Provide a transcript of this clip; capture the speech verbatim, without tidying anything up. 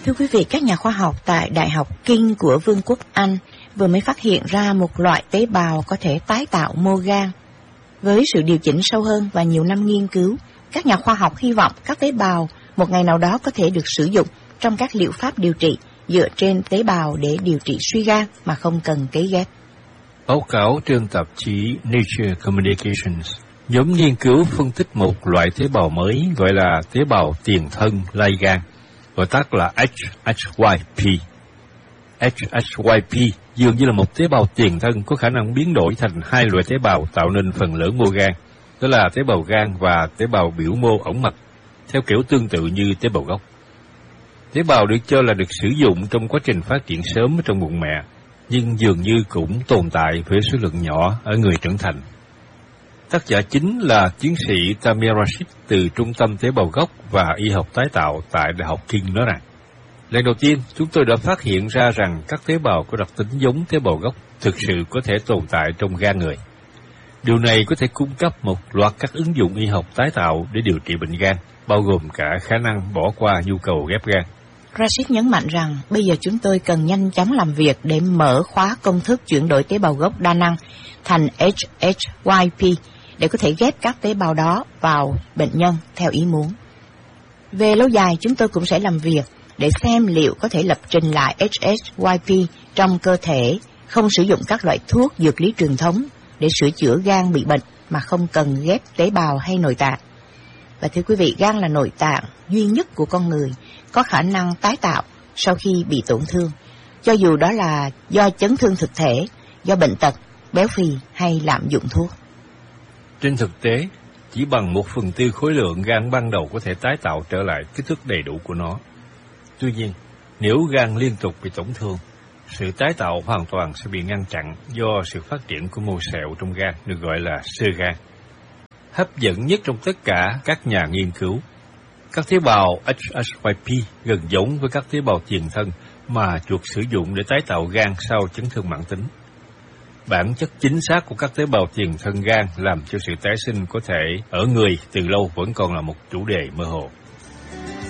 Thưa quý vị, các nhà khoa học tại Đại học King của Vương quốc Anh vừa mới phát hiện ra một loại tế bào có thể tái tạo mô gan. Với sự điều chỉnh sâu hơn và nhiều năm nghiên cứu, các nhà khoa học hy vọng các tế bào một ngày nào đó có thể được sử dụng trong các liệu pháp điều trị dựa trên tế bào để điều trị suy gan mà không cần cấy ghép. Báo cáo trên tạp chí Nature Communications, nhóm nghiên cứu phân tích một loại tế bào mới gọi là tế bào tiền thân lai gan, gọi tắt là H H Y P. H H Y P dường như là một tế bào tiền thân có khả năng biến đổi thành hai loại tế bào tạo nên phần lớn mô gan, đó là tế bào gan và tế bào biểu mô ổng mật, theo kiểu tương tự như tế bào gốc. Tế bào được cho là được sử dụng trong quá trình phát triển sớm trong bụng mẹ, nhưng dường như cũng tồn tại với số lượng nhỏ ở người trưởng thành. Tác giả chính là tiến sĩ Tamir Rashid từ Trung tâm Tế bào gốc và Y học tái tạo tại Đại học King nói rằng, lần đầu tiên chúng tôi đã phát hiện ra rằng các tế bào có đặc tính giống tế bào gốc thực sự có thể tồn tại trong gan người. Điều này có thể cung cấp một loạt các ứng dụng y học tái tạo để điều trị bệnh gan, bao gồm cả khả năng bỏ qua nhu cầu ghép gan. Rashid nhấn mạnh rằng bây giờ chúng tôi cần nhanh chóng làm việc để mở khóa công thức chuyển đổi tế bào gốc đa năng thành H H Y P để có thể ghép các tế bào đó vào bệnh nhân theo ý muốn. Về lâu dài, chúng tôi cũng sẽ làm việc để xem liệu có thể lập trình lại H H Y P trong cơ thể, không sử dụng các loại thuốc dược lý truyền thống để sửa chữa gan bị bệnh mà không cần ghép tế bào hay nội tạng. Và thưa quý vị, gan là nội tạng duy nhất của con người có khả năng tái tạo sau khi bị tổn thương, cho dù đó là do chấn thương thực thể, do bệnh tật, béo phì hay lạm dụng thuốc. Trên thực tế, chỉ bằng một phần tư khối lượng gan ban đầu có thể tái tạo trở lại kích thước đầy đủ của nó. Tuy nhiên, nếu gan liên tục bị tổn thương, sự tái tạo hoàn toàn sẽ bị ngăn chặn do sự phát triển của mô sẹo trong gan, được gọi là xơ gan. Hấp dẫn nhất trong tất cả các nhà nghiên cứu, các tế bào H H Y P gần giống với các tế bào tiền thân mà chuột sử dụng để tái tạo gan sau chấn thương mãn tính. Bản chất chính xác của các tế bào tiền thân gan làm cho sự tái sinh có thể ở người từ lâu vẫn còn là một chủ đề mơ hồ.